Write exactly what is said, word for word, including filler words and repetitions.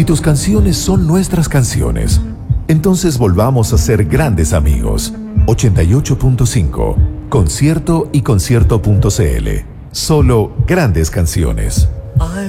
Si tus canciones son nuestras canciones, entonces volvamos a ser grandes amigos. ochenta y ocho punto cinco, Concierto y concierto punto c l. Solo grandes canciones.